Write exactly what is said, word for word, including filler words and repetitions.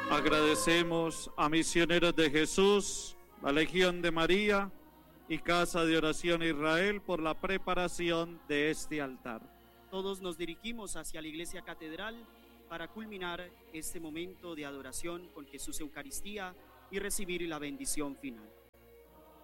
Agradecemos a Misioneros de Jesús, la Legión de María y Casa de Oración Israel por la preparación de este altar. Todos nos dirigimos hacia la Iglesia Catedral para culminar este momento de adoración con Jesús Eucaristía y recibir la bendición final.